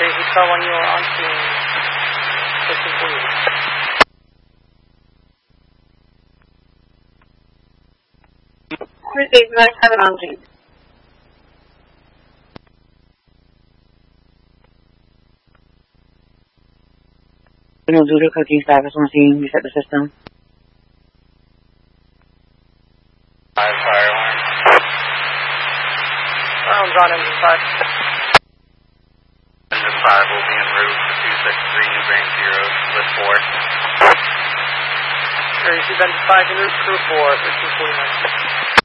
he saw when you were on scene. 1540. Receive, you guys have it on scene. Zulu cooking status on scene. Reset the system. 5 fire alarm. Rounds on engine 5. Engine 5 will be en route to 263 New Grange 0 with 4. Receive engine 5 en route, crew 4, 1349.